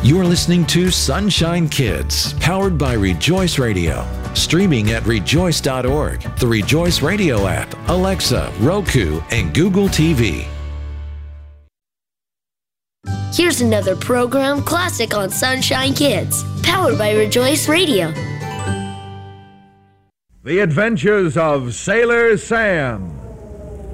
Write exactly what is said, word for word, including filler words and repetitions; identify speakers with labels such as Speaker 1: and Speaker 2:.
Speaker 1: You're listening to Sunshine Kids, powered by Rejoice Radio. Streaming at rejoice dot org, the Rejoice Radio app, Alexa, Roku, and Google T V.
Speaker 2: Here's another program classic on Sunshine Kids, powered by Rejoice Radio.
Speaker 3: The Adventures of Sailor Sam.